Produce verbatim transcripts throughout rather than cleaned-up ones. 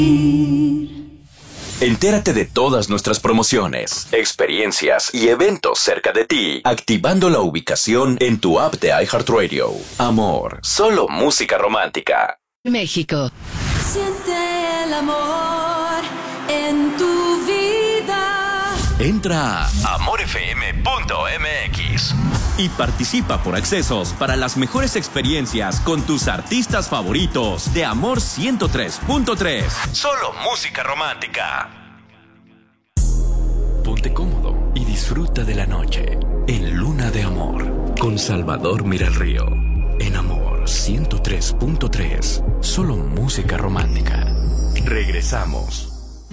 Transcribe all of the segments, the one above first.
Entérate de todas nuestras promociones, experiencias y eventos cerca de ti, activando la ubicación en tu app de iHeartRadio. Amor, solo música romántica. México. Siente el amor en tu vida. Entra a amor f m punto m x y participa por accesos para las mejores experiencias con tus artistas favoritos de Amor ciento tres punto tres. Solo música romántica. Ponte cómodo y disfruta de la noche en Luna de Amor con Salvador Miralrío en Amor ciento tres punto tres. Solo música romántica. Regresamos.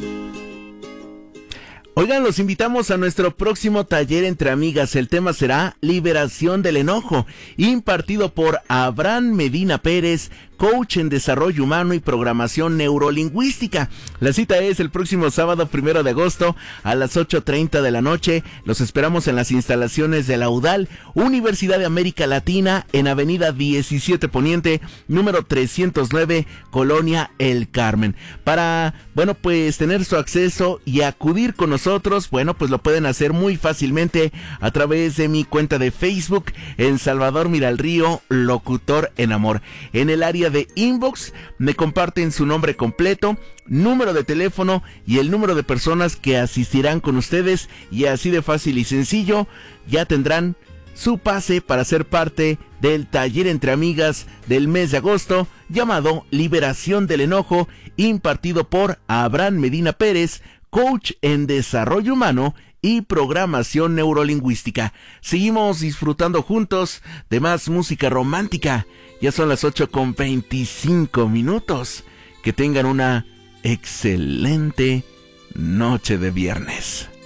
Oigan, los invitamos a nuestro próximo taller entre amigas. El tema será Liberación del Enojo, impartido por Abraham Medina Pérez, coach en desarrollo humano y programación neurolingüística. La cita es el próximo sábado primero de agosto a las ocho treinta de la noche. Los esperamos en las instalaciones de la U D A L, Universidad de América Latina, en Avenida diecisiete Poniente, número trescientos nueve, Colonia El Carmen. Para, bueno, pues tener su acceso y acudir con nosotros, bueno, pues lo pueden hacer muy fácilmente a través de mi cuenta de Facebook en Salvador Miralrío, locutor en amor. En el área de inbox me comparten su nombre completo, número de teléfono y el número de personas que asistirán con ustedes, y así de fácil y sencillo ya tendrán su pase para ser parte del taller entre amigas del mes de agosto llamado Liberación del Enojo, impartido por Abraham Medina Pérez, coach en desarrollo humano y programación neurolingüística. Seguimos disfrutando juntos de más música romántica. Ya son las ocho con veinticinco minutos. Que tengan una excelente noche de viernes.